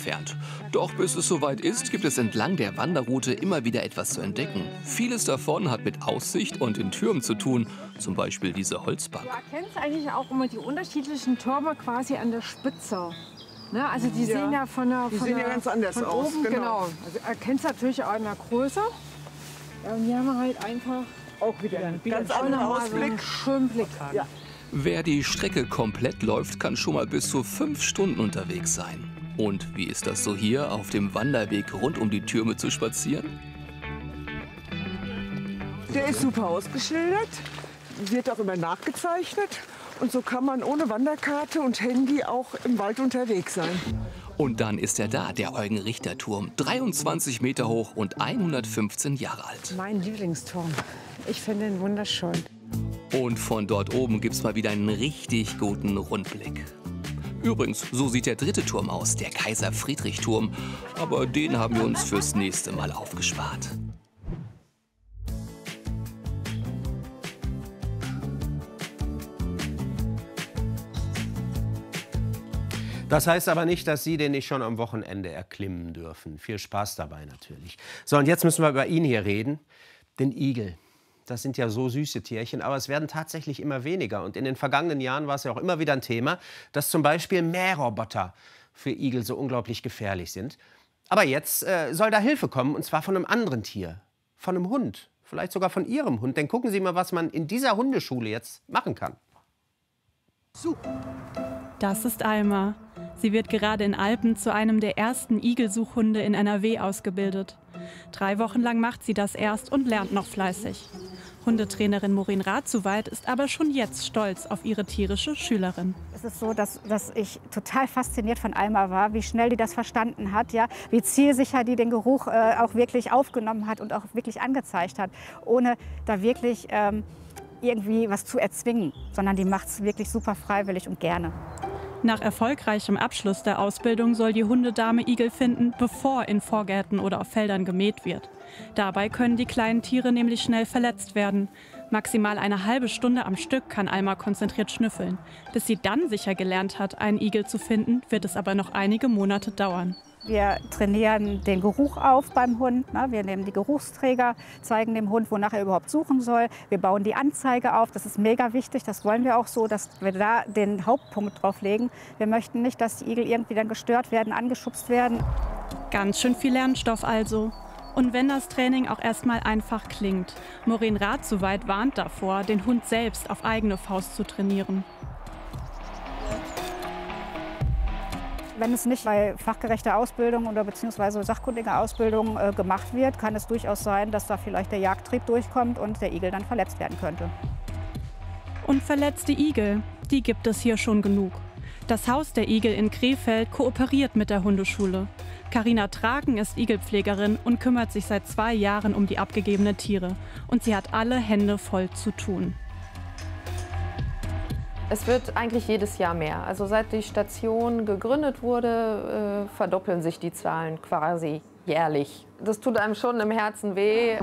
entfernt. Doch bis es soweit ist, gibt es entlang der Wanderroute immer wieder etwas zu entdecken. Vieles davon hat mit Aussicht und den Türmen zu tun, zum Beispiel diese Holzbank. Du erkennst eigentlich auch immer die unterschiedlichen Türme quasi an der Spitze. Ne? Also die sehen ja sehen ja ganz anders von aus. Oben, genau. Also erkennst natürlich auch in der Größe. Ja, und hier haben wir halt einfach Auch wieder ein ganz anderer Ausblick. einen schönen Blick. Ja. Wer die Strecke komplett läuft, kann schon mal bis zu 5 Stunden unterwegs sein. Und wie ist das so hier, auf dem Wanderweg rund um die Türme zu spazieren? Der ist super ausgeschildert, wird auch immer nachgezeichnet. Und so kann man ohne Wanderkarte und Handy auch im Wald unterwegs sein. Und dann ist er da, der Eugen-Richter-Turm, 23 Meter hoch und 115 Jahre alt. Mein Lieblingsturm. Ich finde ihn wunderschön. Und von dort oben gibt's mal wieder einen richtig guten Rundblick. Übrigens, so sieht der dritte Turm aus, der Kaiser-Friedrich-Turm. Aber den haben wir uns fürs nächste Mal aufgespart. Das heißt aber nicht, dass Sie den nicht schon am Wochenende erklimmen dürfen. Viel Spaß dabei natürlich. So, und jetzt müssen wir über ihn hier reden, den Igel. Das sind ja so süße Tierchen, aber es werden tatsächlich immer weniger. Und in den vergangenen Jahren war es ja auch immer wieder ein Thema, dass zum Beispiel Mähroboter für Igel so unglaublich gefährlich sind. Aber jetzt soll da Hilfe kommen, und zwar von einem anderen Tier, von einem Hund. Vielleicht sogar von Ihrem Hund. Denn gucken Sie mal, was man in dieser Hundeschule jetzt machen kann. So. Das ist Alma. Sie wird gerade in Alpen zu einem der ersten Igelsuchhunde in NRW ausgebildet. 3 Wochen lang macht sie das erst und lernt noch fleißig. Hundetrainerin Maureen Ratzuweit ist aber schon jetzt stolz auf ihre tierische Schülerin. Es ist so, dass ich total fasziniert von Alma war, wie schnell die das verstanden hat, ja? Wie zielsicher die den Geruch auch wirklich aufgenommen hat und auch wirklich angezeigt hat, ohne da wirklich irgendwie was zu erzwingen, sondern die macht es wirklich super freiwillig und gerne. Nach erfolgreichem Abschluss der Ausbildung soll die Hundedame Igel finden, bevor in Vorgärten oder auf Feldern gemäht wird. Dabei können die kleinen Tiere nämlich schnell verletzt werden. Maximal eine halbe Stunde am Stück kann Alma konzentriert schnüffeln. Bis sie dann sicher gelernt hat, einen Igel zu finden, wird es aber noch einige Monate dauern. Wir trainieren den Geruch auf beim Hund. Wir nehmen die Geruchsträger, zeigen dem Hund, wonach er überhaupt suchen soll. Wir bauen die Anzeige auf. Das ist mega wichtig. Das wollen wir auch so, dass wir da den Hauptpunkt drauf legen. Wir möchten nicht, dass die Igel irgendwie dann gestört werden, angeschubst werden. Ganz schön viel Lernstoff also. Und wenn das Training auch erstmal einfach klingt, Maureen Ratzuweit warnt davor, den Hund selbst auf eigene Faust zu trainieren. Wenn es nicht bei fachgerechter Ausbildung oder beziehungsweise sachkundiger Ausbildung gemacht wird, kann es durchaus sein, dass da vielleicht der Jagdtrieb durchkommt und der Igel dann verletzt werden könnte. Und verletzte Igel, die gibt es hier schon genug. Das Haus der Igel in Krefeld kooperiert mit der Hundeschule. Carina Traken ist Igelpflegerin und kümmert sich seit 2 Jahren um die abgegebenen Tiere. Und sie hat alle Hände voll zu tun. Es wird eigentlich jedes Jahr mehr. Also seit die Station gegründet wurde, verdoppeln sich die Zahlen quasi jährlich. Das tut einem schon im Herzen weh.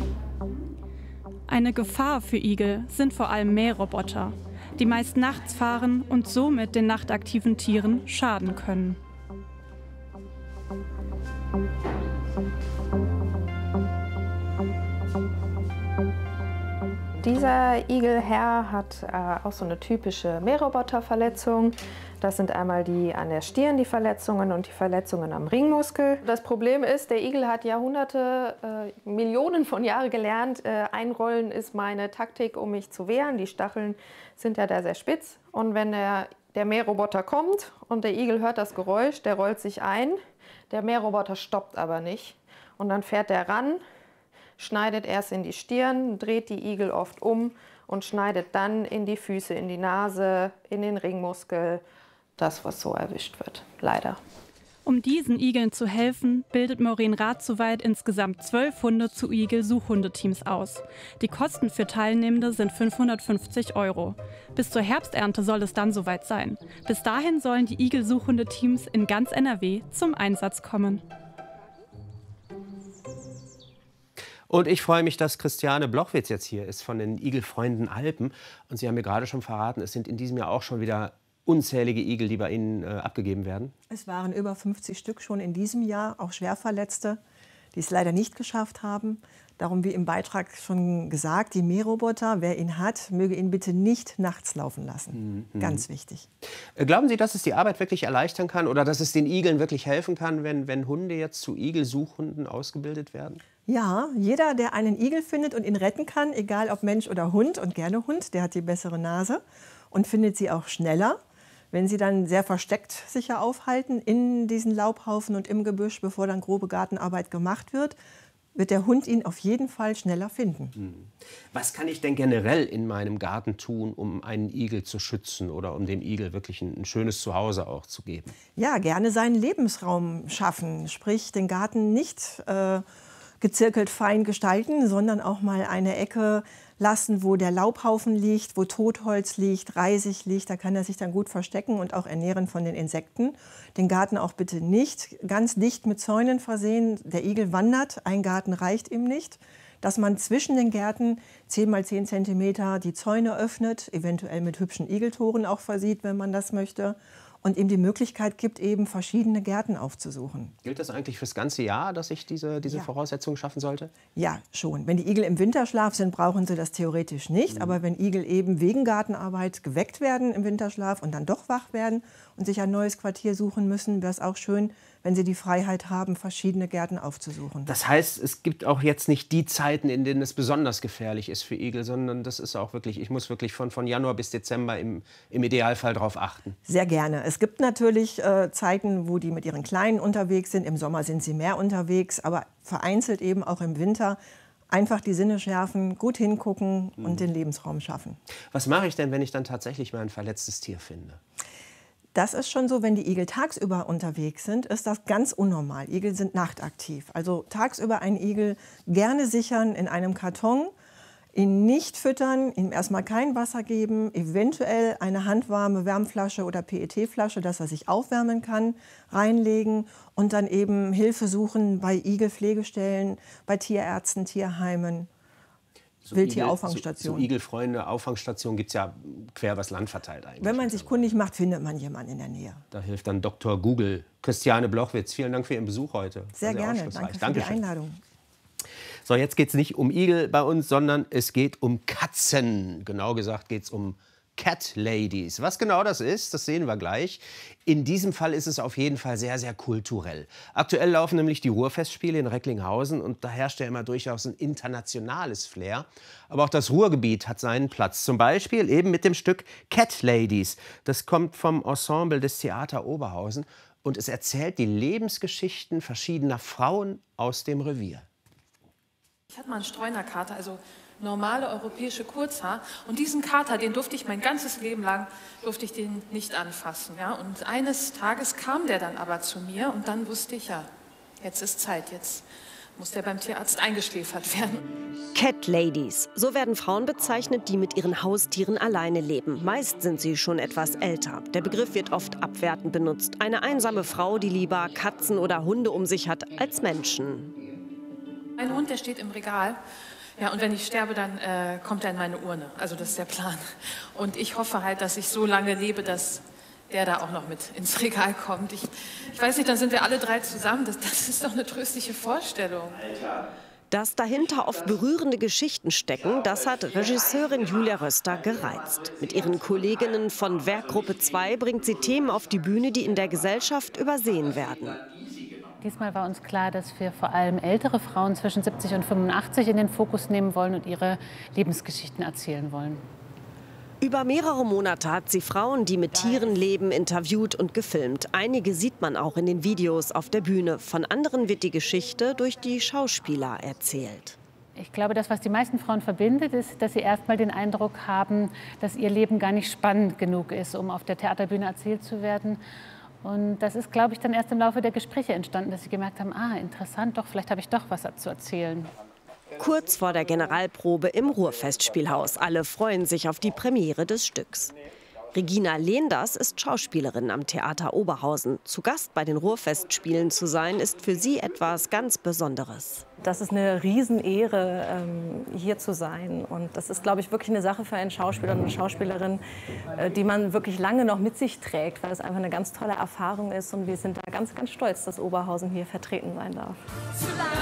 Eine Gefahr für Igel sind vor allem Mähroboter, die meist nachts fahren und somit den nachtaktiven Tieren schaden können. Dieser Igelherr hat auch so eine typische Mähroboterverletzung. Das sind einmal die an der Stirn, die Verletzungen, und die Verletzungen am Ringmuskel. Das Problem ist, der Igel hat Jahrhunderte, Millionen von Jahren gelernt. Einrollen ist meine Taktik, um mich zu wehren. Die Stacheln sind ja da sehr spitz. Und wenn der Mähroboter kommt und der Igel hört das Geräusch, der rollt sich ein. Der Mähroboter stoppt aber nicht. Und dann fährt er ran, schneidet erst in die Stirn, dreht die Igel oft um und schneidet dann in die Füße, in die Nase, in den Ringmuskel. Das, was so erwischt wird, leider. Um diesen Igeln zu helfen, bildet Maureen Ratzuweit insgesamt 12 Hunde zu Igel-Suchhundeteams aus. Die Kosten für Teilnehmende sind 550 €. Bis zur Herbsternte soll es dann soweit sein. Bis dahin sollen die Igel-Suchhundeteams in ganz NRW zum Einsatz kommen. Und ich freue mich, dass Christiane Blochwitz jetzt hier ist von den Igelfreunden Alpen. Und Sie haben mir gerade schon verraten, es sind in diesem Jahr auch schon wieder unzählige Igel, die bei Ihnen abgegeben werden? Es waren über 50 Stück schon in diesem Jahr, auch Schwerverletzte, die es leider nicht geschafft haben. Darum, wie im Beitrag schon gesagt, die Mähroboter, wer ihn hat, möge ihn bitte nicht nachts laufen lassen. Ganz wichtig. Glauben Sie, dass es die Arbeit wirklich erleichtern kann oder dass es den Igeln wirklich helfen kann, wenn Hunde jetzt zu Igelsuchhunden ausgebildet werden? Ja, jeder, der einen Igel findet und ihn retten kann, egal ob Mensch oder Hund und gerne Hund, der hat die bessere Nase und findet sie auch schneller. Wenn sie dann sehr versteckt sich ja aufhalten in diesen Laubhaufen und im Gebüsch, bevor dann grobe Gartenarbeit gemacht wird, wird der Hund ihn auf jeden Fall schneller finden. Was kann ich denn generell in meinem Garten tun, um einen Igel zu schützen oder um dem Igel wirklich ein schönes Zuhause auch zu geben? Ja, gerne seinen Lebensraum schaffen, sprich den Garten nicht gezirkelt fein gestalten, sondern auch mal eine Ecke lassen, wo der Laubhaufen liegt, wo Totholz liegt, Reisig liegt. Da kann er sich dann gut verstecken und auch ernähren von den Insekten. Den Garten auch bitte nicht ganz dicht mit Zäunen versehen. Der Igel wandert, ein Garten reicht ihm nicht. Dass man zwischen den Gärten 10 mal 10 cm die Zäune öffnet, eventuell mit hübschen Igeltoren auch versieht, wenn man das möchte. Und ihm die Möglichkeit gibt, eben verschiedene Gärten aufzusuchen. Gilt das eigentlich fürs ganze Jahr, dass ich diese Voraussetzungen schaffen sollte? Ja, schon. Wenn die Igel im Winterschlaf sind, brauchen sie das theoretisch nicht. Aber wenn Igel eben wegen Gartenarbeit geweckt werden im Winterschlaf und dann doch wach werden und sich ein neues Quartier suchen müssen, wäre es auch schön, wenn sie die Freiheit haben, verschiedene Gärten aufzusuchen. Das heißt, es gibt auch jetzt nicht die Zeiten, in denen es besonders gefährlich ist für Igel, sondern das ist auch wirklich, ich muss wirklich von Januar bis Dezember im Idealfall darauf achten. Sehr gerne. Es gibt natürlich Zeiten, wo die mit ihren Kleinen unterwegs sind. Im Sommer sind sie mehr unterwegs, aber vereinzelt eben auch im Winter. Einfach die Sinne schärfen, gut hingucken und den Lebensraum schaffen. Was mache ich denn, wenn ich dann tatsächlich mal ein verletztes Tier finde? Das ist schon so, wenn die Igel tagsüber unterwegs sind, ist das ganz unnormal. Igel sind nachtaktiv. Also tagsüber einen Igel gerne sichern in einem Karton, ihn nicht füttern, ihm erstmal kein Wasser geben, eventuell eine handwarme Wärmflasche oder PET-Flasche, dass er sich aufwärmen kann, reinlegen und dann eben Hilfe suchen bei Igelpflegestellen, bei Tierärzten, Tierheimen. Wildtierauffangstation. So Igelfreunde, Auffangstation gibt es ja quer übers Land verteilt eigentlich. Wenn man sich kundig macht, findet man jemanden in der Nähe. Da hilft dann Dr. Google. Christiane Blochwitz, vielen Dank für Ihren Besuch heute. Sehr gerne, danke für die Einladung. So, jetzt geht es nicht um Igel bei uns, sondern es geht um Katzen. Genau gesagt geht es um Cat Ladies. Was genau das ist, das sehen wir gleich. In diesem Fall ist es auf jeden Fall sehr, sehr kulturell. Aktuell laufen nämlich die Ruhrfestspiele in Recklinghausen und da herrscht ja immer durchaus ein internationales Flair. Aber auch das Ruhrgebiet hat seinen Platz. Zum Beispiel eben mit dem Stück Cat Ladies. Das kommt vom Ensemble des Theater Oberhausen und es erzählt die Lebensgeschichten verschiedener Frauen aus dem Revier. Ich hatte mal einen Streunerkater, also normale europäische Kurzhaar. Und diesen Kater, den durfte ich mein ganzes Leben lang, durfte ich den nicht anfassen. Ja? Und eines Tages kam der dann aber zu mir und dann wusste ich, ja, jetzt ist Zeit, jetzt muss der beim Tierarzt eingeschläfert werden. Cat Ladies, so werden Frauen bezeichnet, die mit ihren Haustieren alleine leben. Meist sind sie schon etwas älter. Der Begriff wird oft abwertend benutzt. Eine einsame Frau, die lieber Katzen oder Hunde um sich hat als Menschen. Ein Hund, der steht im Regal. Ja, und wenn ich sterbe, dann kommt er in meine Urne. Also das ist der Plan. Und ich hoffe halt, dass ich so lange lebe, dass der da auch noch mit ins Regal kommt. Ich weiß nicht, dann sind wir alle drei zusammen. Das ist doch eine tröstliche Vorstellung. Dass dahinter oft berührende Geschichten stecken, das hat Regisseurin Julia Röster gereizt. Mit ihren Kolleginnen von Werkgruppe 2 bringt sie Themen auf die Bühne, die in der Gesellschaft übersehen werden. Diesmal war uns klar, dass wir vor allem ältere Frauen zwischen 70 und 85 in den Fokus nehmen wollen und ihre Lebensgeschichten erzählen wollen. Über mehrere Monate hat sie Frauen, die mit Tieren leben, interviewt und gefilmt. Einige sieht man auch in den Videos auf der Bühne. Von anderen wird die Geschichte durch die Schauspieler erzählt. Ich glaube, das, was die meisten Frauen verbindet, ist, dass sie erstmal den Eindruck haben, dass ihr Leben gar nicht spannend genug ist, um auf der Theaterbühne erzählt zu werden. Und das ist, glaube ich, dann erst im Laufe der Gespräche entstanden, dass sie gemerkt haben, interessant, doch, vielleicht habe ich doch was zu erzählen. Kurz vor der Generalprobe im Ruhrfestspielhaus. Alle freuen sich auf die Premiere des Stücks. Regina Lehenders ist Schauspielerin am Theater Oberhausen. Zu Gast bei den Ruhrfestspielen zu sein, ist für sie etwas ganz Besonderes. Das ist eine Riesenehre, hier zu sein. Und das ist, glaube ich, wirklich eine Sache für einen Schauspieler und eine Schauspielerin, die man wirklich lange noch mit sich trägt, weil es einfach eine ganz tolle Erfahrung ist. Und wir sind da ganz, ganz stolz, dass Oberhausen hier vertreten sein darf.